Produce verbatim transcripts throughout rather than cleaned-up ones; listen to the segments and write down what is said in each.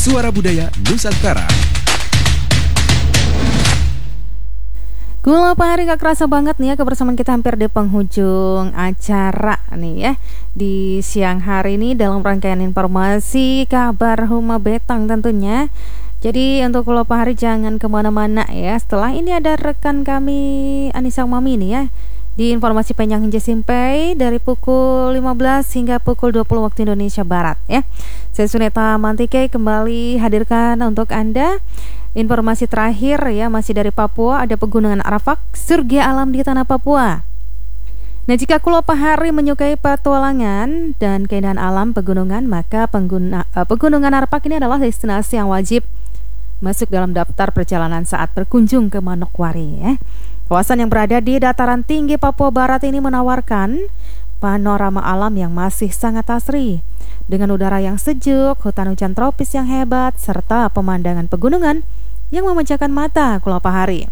Suara Budaya Nusantara. Gula Pahari gak kerasa banget nih ya, kebersamaan kita hampir di penghujung acara nih ya. Di siang hari ini dalam rangkaian informasi kabar Huma Betang tentunya. Jadi untuk Gula Pahari jangan kemana-mana ya. Setelah ini ada rekan kami Anissa Mami nih ya, di informasi Penyang Hinje Simpai dari pukul lima belas hingga pukul dua puluh waktu Indonesia Barat ya. Saya Suneta Mantike kembali hadirkan untuk Anda informasi terakhir ya, masih dari Papua. Ada Pegunungan Arfak, surga alam di tanah Papua. Nah, jika Gula Pahari menyukai petualangan dan keindahan alam pegunungan, maka pengguna, uh, Pegunungan Arfak ini adalah destinasi yang wajib masuk dalam daftar perjalanan saat berkunjung ke Manokwari ya. Kawasan yang berada di dataran tinggi Papua Barat ini menawarkan panorama alam yang masih sangat asri, dengan udara yang sejuk, hutan hujan tropis yang hebat, serta pemandangan pegunungan yang memanjakan mata Gula Pahari.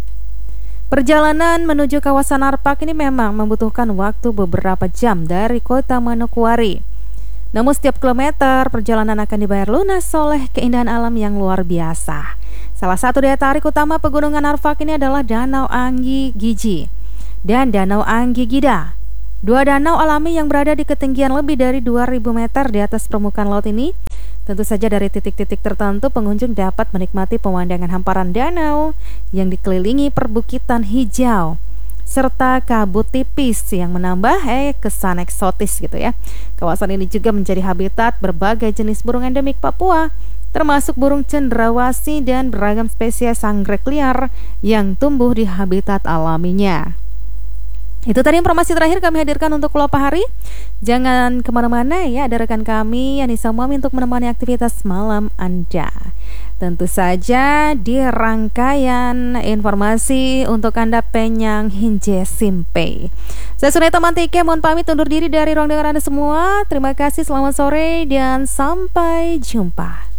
Perjalanan menuju kawasan Arfak ini memang membutuhkan waktu beberapa jam dari kota Manokwari. Namun setiap kilometer perjalanan akan dibayar lunas oleh keindahan alam yang luar biasa. Salah satu daya tarik utama Pegunungan Arfak ini adalah Danau Anggi Giji dan Danau Anggi Gida. Dua danau alami yang berada di ketinggian lebih dari dua ribu meter di atas permukaan laut ini. Tentu saja dari titik-titik tertentu pengunjung dapat menikmati pemandangan hamparan danau yang dikelilingi perbukitan hijau serta kabut tipis yang menambah eh kesan eksotis gitu ya. Kawasan ini juga menjadi habitat berbagai jenis burung endemik Papua, termasuk burung cendrawasih dan beragam spesies anggrek liar yang tumbuh di habitat alaminya. Itu tadi informasi terakhir kami hadirkan untuk Gula Pahari. Jangan kemana-mana ya, ada rekan kami Anissa Mami untuk menemani aktivitas malam Anda. Tentu saja di rangkaian informasi untuk Anda Penyang Hinje Simpai. Saya Suneta Mantike, mohon pamit undur diri dari ruang dengar Anda semua. Terima kasih, selamat sore dan sampai jumpa.